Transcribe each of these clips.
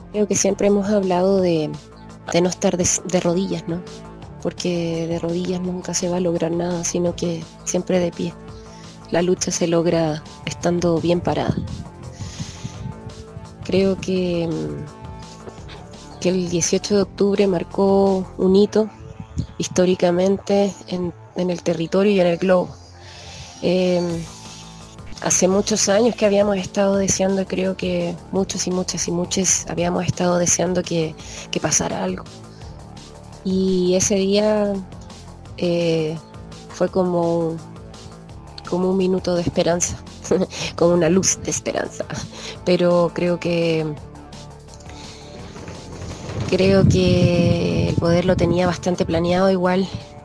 Creo que siempre hemos hablado de no estar de rodillas, ¿no? Porque de rodillas nunca se va a lograr nada, sino que siempre de pie. La lucha se logra estando bien parada. Creo que el 18 de octubre marcó un hito históricamente en el territorio y en el globo. Hace muchos años que habíamos estado deseando, creo que muchos y muchas y muchos habíamos estado deseando que pasara algo. Y ese día fue como un minuto de esperanza, como una luz de esperanza. Pero creo que el poder lo tenía bastante planeado igual,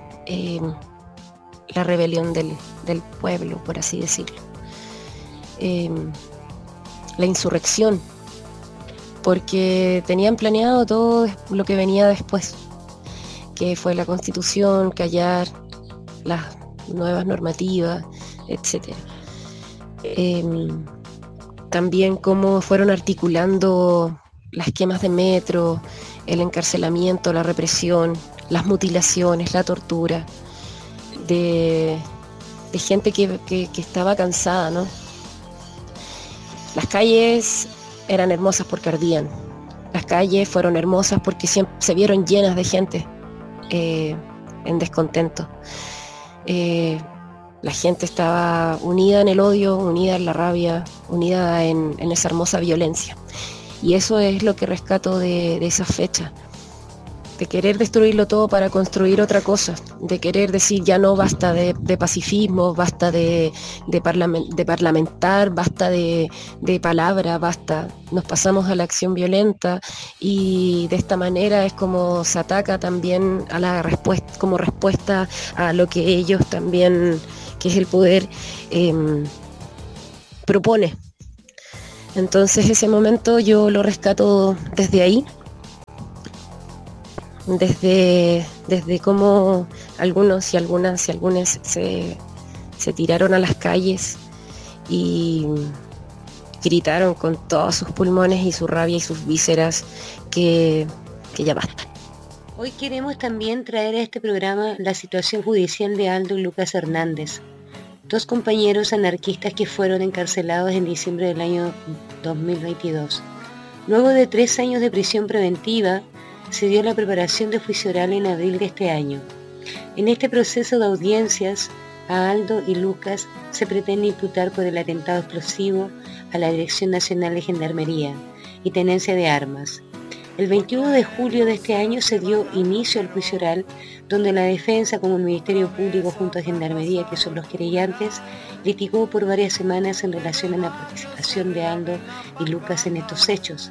la rebelión del pueblo, por así decirlo. La insurrección, porque tenían planeado todo lo que venía después, que fue la Constitución, callar las nuevas normativas, etc. También cómo fueron articulando las quemas de metro, el encarcelamiento, la represión, las mutilaciones, la tortura de gente que estaba cansada, ¿no? Las calles eran hermosas porque ardían. Las calles fueron hermosas porque se vieron llenas de gente en descontento. La gente estaba unida en el odio, unida en la rabia, unida en esa hermosa violencia. Y eso es lo que rescato de esa fecha, de querer destruirlo todo para construir otra cosa, de querer decir ya no, basta de pacifismo, basta de parlamentar, basta de palabra, basta, nos pasamos a la acción violenta, y de esta manera es como se ataca también a la respuesta, como respuesta a lo que ellos también, que es el poder, propone. Entonces ese momento yo lo rescato desde ahí, desde cómo algunos y algunas se tiraron a las calles y gritaron con todos sus pulmones y su rabia y sus vísceras que ya basta. Hoy queremos también traer a este programa la situación judicial de Aldo y Lucas Hernández, dos compañeros anarquistas que fueron encarcelados en diciembre del año 2022. Luego de 3 años de prisión preventiva, se dio la preparación de juicio oral en abril de este año. En este proceso de audiencias, a Aldo y Lucas se pretende imputar por el atentado explosivo a la Dirección Nacional de Gendarmería y tenencia de armas. El 21 de julio de este año se dio inicio al juicio oral, donde la defensa, como el Ministerio Público junto a Gendarmería, que son los querellantes, litigó por varias semanas en relación a la participación de Aldo y Lucas en estos hechos.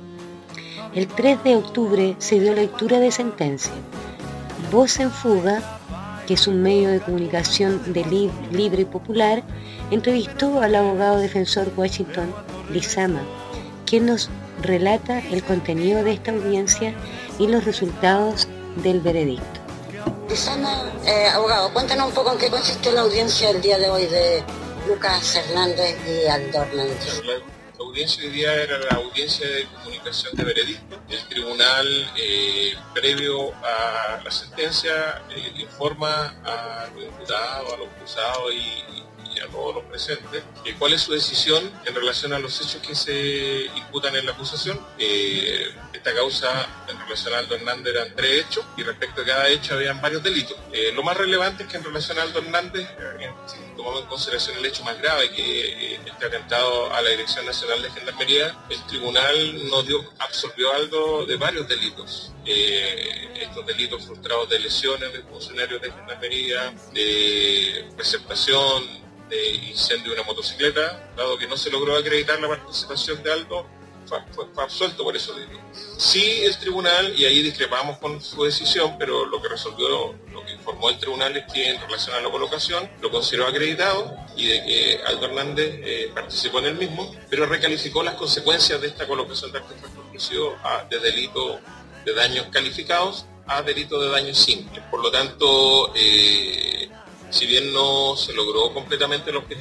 El 3 de octubre se dio lectura de sentencia. Voz en Fuga, que es un medio de comunicación libre y popular, entrevistó al abogado defensor Washington Lizama, quien nos relata el contenido de esta audiencia y los resultados del veredicto. Lizama, abogado, cuéntanos un poco en qué consistió la audiencia el día de hoy de Lucas Hernández y Aldo Hernández. La audiencia hoy día era la audiencia de comunicación de veredicto. El tribunal, previo a la sentencia, informa a los imputados, a los acusados y a todos los presentes cuál es su decisión en relación a los hechos que se imputan en la acusación. Esta causa en relación a Aldo Hernández eran 3 hechos y respecto a cada hecho habían varios delitos. Lo más relevante es que en relación a Aldo Hernández, si tomamos en consideración el hecho más grave, que este atentado a la Dirección Nacional de Gendarmería, el tribunal absolvió a Aldo de varios delitos. Estos delitos frustrados de lesiones de funcionarios de Gendarmería, de receptación, de incendio de una motocicleta, dado que no se logró acreditar la participación de Aldo, fue absuelto por esos delitos. Sí, el tribunal, y ahí discrepamos con su decisión, pero lo que informó el tribunal es que en relación a la colocación lo consideró acreditado y de que Aldo Hernández participó en el mismo, pero recalificó las consecuencias de esta colocación de artefactos explosivos de delito de daños calificados a delito de daños simples. Por lo tanto, si bien no se logró completamente el objetivo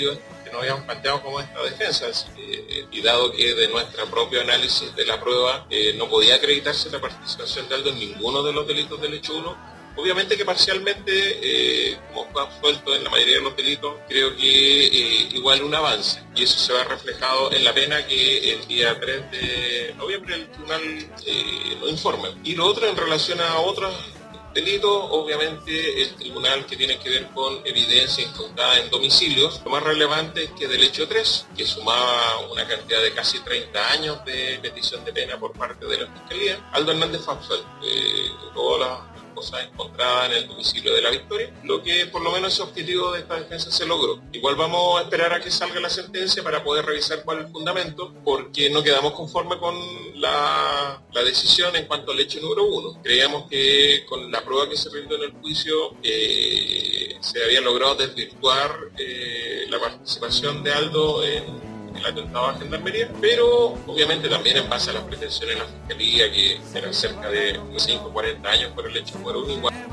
que nos habíamos planteado como esta defensa. Y dado que de nuestro propio análisis de la prueba no podía acreditarse la participación de Aldo en ninguno de los delitos del hecho 1, obviamente que parcialmente, como fue absuelto en la mayoría de los delitos, creo que igual un avance. Y eso se va reflejado en la pena que el día 3 de noviembre el tribunal nos informe. Y lo otro en relación a otros delitos, obviamente el tribunal que tiene que ver con evidencia incautada en domicilios, lo más relevante es que del hecho 3, que sumaba una cantidad de casi 30 años de petición de pena por parte de la Fiscalía, Aldo Hernández fue absuelto. Todas las cosas encontradas en el domicilio de La Victoria, lo que por lo menos ese objetivo de esta defensa se logró. Igual vamos a esperar a que salga la sentencia para poder revisar cuál es el fundamento, porque no quedamos conformes con la decisión en cuanto al hecho número 1. Creíamos que con la prueba que se rindió en el juicio se había logrado desvirtuar la participación de Aldo en el atentado a Gendarmería, pero obviamente también en base a las pretensiones de la Fiscalía, que eran cerca de 40 años por el hecho número 1, igual